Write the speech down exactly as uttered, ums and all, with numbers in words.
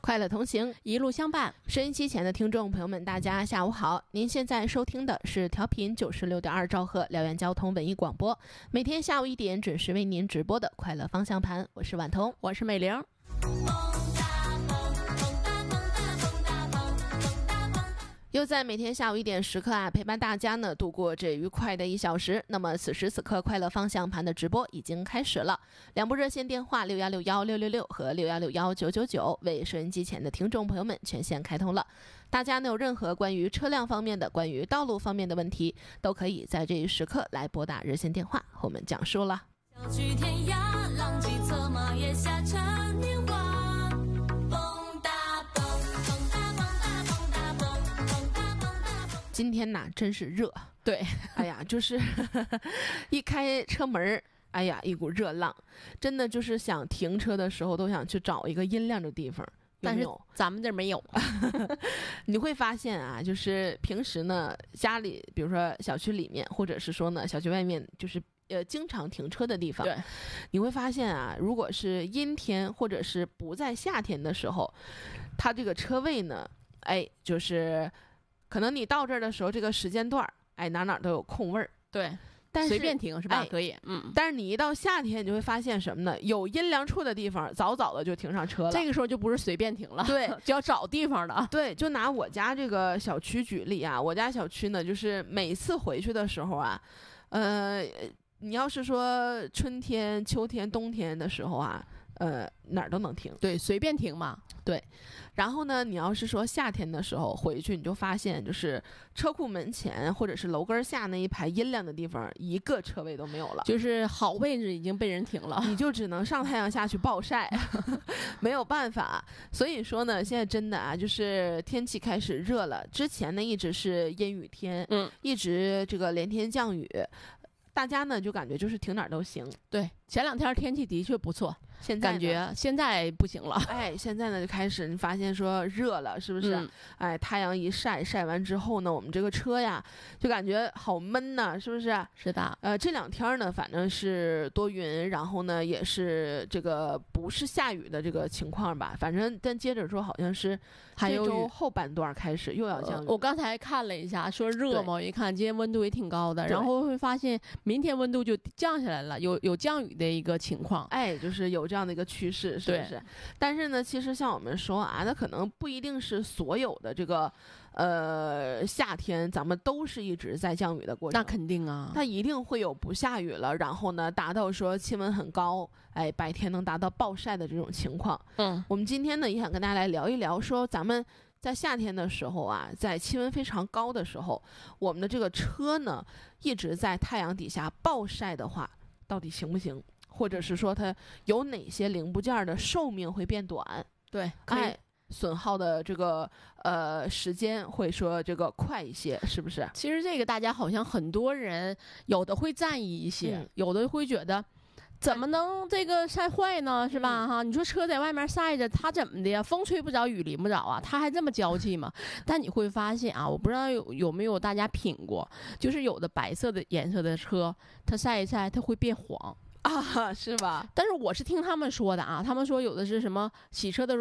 快乐同行， 一路相伴。 收音机前的听众朋友们，大家下午好！您现在收听的是调频九十六点二兆赫辽源交通文艺广播，每天下午一点准时为您直播的快乐方向盘，我是婉彤， 我是美玲。 又在每天下午一点时刻啊，陪伴大家呢度过这愉快的一小时。那么此时此刻，快乐方向盘的直播已经开始了。两部热线电话六幺六幺六六六和六幺六幺九九九为收音机前的听众朋友们全线开通了。大家呢有任何关于车辆方面的、关于道路方面的问题，都可以在这一时刻来拨打热线电话和我们讲述了。 小去天涯，浪迹策马，月下趁年华。 今天呐真是热， 对， 哎呀，就是一开车门，哎呀，一股热浪，真的就是想停车的时候都想去找一个阴凉的地方。有没有？ 但是咱们这儿没有。 你会发现啊，就是平时呢，家里比如说小区里面，或者是说呢，小区外面，就是呃经常停车的地方， 对， 你会发现啊，如果是阴天或者是不在夏天的时候，它这个车位呢，哎，就是可能你到这儿的时候，这个时间段，哎，哪哪都有空位儿， 对。 但是随便停是吧？ 哎、 可以，嗯。 但是你一到夏天，你就会发现什么呢？有阴凉处的地方，早早的就停上车了。 这个时候就不是随便停了， 对， 就要找地方的。 对，就拿我家这个小区举例啊，我家小区呢，就是每次回去的时候啊，呃，你要是说春天、秋天、冬天的时候啊，呃，哪儿都能停。 对，随便停嘛。 对，然后呢，你要是说夏天的时候回去，你就发现就是车库门前或者是楼根下那一排阴凉的地方，一个车位都没有了， 就是好位置已经被人停了， 你就只能上太阳下去暴晒，没有办法。所以说呢，现在真的啊，就是天气开始热了，之前呢一直是阴雨天， 嗯， 一直这个连天降雨。大家呢就感觉就是停哪儿都行。 对，前两天天气的确不错， 现在感觉现在不行了。 哎，现在呢就开始你发现说热了，是不是？ 嗯、 哎，太阳一晒，晒完之后呢，我们这个车呀就感觉好闷呐，是不是？ 是的。 呃，这两天呢反正是多云，然后呢也是这个不是下雨的这个情况吧。反正但接着说好像是还有这周后半段开始又要降雨、 呃。我刚才看了一下，说热嘛，我一看今天温度也挺高的，然后会发现明天温度就降下来了，有有降雨的一个情况。 哎，就是有这样的一个趋势，是不是？但是呢，其实像我们说啊，那可能不一定是所有的这个呃夏天，咱们都是一直在降雨的过程。 那肯定啊， 它一定会有不下雨了，然后呢，达到说气温很高，哎，白天能达到暴晒的这种情况。 嗯， 我们今天呢也想跟大家来聊一聊，说咱们在夏天的时候啊，在气温非常高的时候，我们的这个车呢一直在太阳底下暴晒的话，到底行不行？或者是说它有哪些零部件的寿命会变短？ 对， 哎，损耗的这个呃时间会说这个快一些，是不是？ 其实这个大家好像很多人有的会在意一些，嗯、有的会觉得怎么能这个晒坏呢？是吧？哈、嗯，你说车在外面晒着，它怎么的呀？风吹不着，雨淋不着啊，它还这么娇气吗？但你会发现啊，我不知道有有没有大家品过，就是有的白色的颜色的车，它晒一晒，它会变黄。 啊，是吧？ 但是我是听他们说的啊，他们说有的是什么洗车的